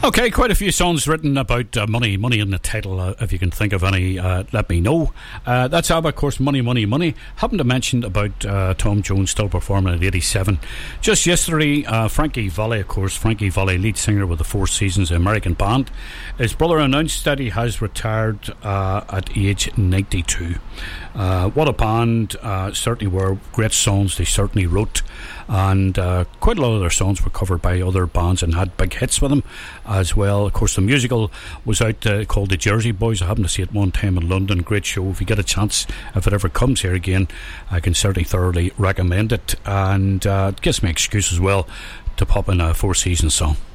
Okay, quite a few songs written about money in the title. If you can think of any, let me know. That's ABBA, of course, Money. Happened to mention about Tom Jones still performing at 87. Just yesterday, Frankie Valli, of course, lead singer with the Four Seasons American band. His brother announced that he has retired at age 92. What a band. Certainly were great songs they certainly wrote, and quite a lot of their songs were covered by other bands and had big hits with them as well. Of course, the musical was out called The Jersey Boys. I happened to see it one time in London. Great show. If you get a chance, if it ever comes here again, I can certainly thoroughly recommend it, and it gives me an excuse as well to pop in a Four Seasons song.